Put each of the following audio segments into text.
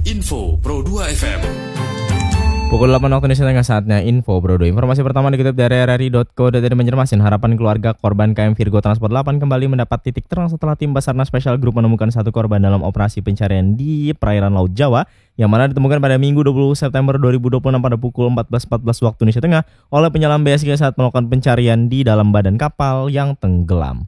Info Pro 2 FM. Pukul 8 waktu Indonesia Tengah, saatnya Info Pro 2. Informasi pertama dikutip dari rri.co.id Banjarmasin. Harapan keluarga korban KM Virgo Transport 8 kembali mendapat titik terang setelah tim Basarnas Special Group menemukan satu korban dalam operasi pencarian di perairan Laut Jawa yang mana ditemukan pada Minggu 20 September 2026 pada pukul 14.14 waktu Indonesia Tengah oleh penyelam BSG saat melakukan pencarian di dalam badan kapal yang tenggelam.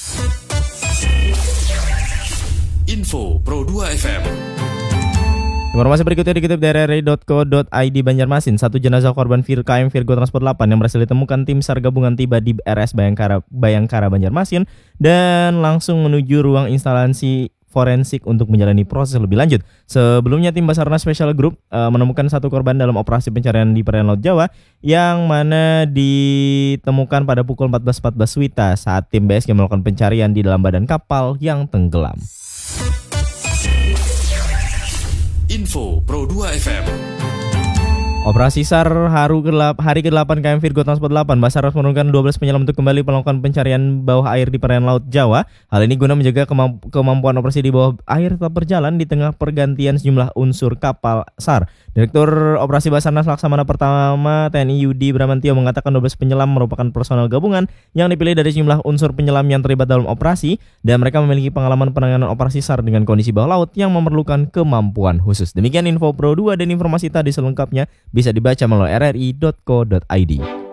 Info Pro 2 FM. Informasi berikutnya dikutip dari rri.co.id Banjarmasin. Satu jenazah korban KM Virgo Transport 8 yang berhasil ditemukan tim SAR gabungan tiba di RS Bayangkara Banjarmasin dan langsung menuju ruang instalasi forensik untuk menjalani proses lebih lanjut. Sebelumnya tim Basarnas Special Group menemukan satu korban dalam operasi pencarian di perairan Laut Jawa yang mana ditemukan pada pukul 14.14 WITA saat tim BSG melakukan pencarian di dalam badan kapal yang tenggelam. Info Pro 2 FM. Operasi SAR hari ke-8 KM Virgo Transport 8, Basarnas menurunkan 12 penyelam untuk kembali melakukan pencarian bawah air di perairan Laut Jawa. Hal ini guna menjaga kemampuan operasi di bawah air tetap berjalan di tengah pergantian sejumlah unsur kapal SAR. Direktur Operasi Basarnas Laksamana Pertama TNI Yudi Bramantio mengatakan 12 penyelam merupakan personel gabungan yang dipilih dari sejumlah unsur penyelam yang terlibat dalam operasi dan mereka memiliki pengalaman penanganan operasi SAR dengan kondisi bawah laut yang memerlukan kemampuan khusus. Demikian Info Pro 2 dan informasi tadi selengkapnya bisa dibaca melalui rri.co.id.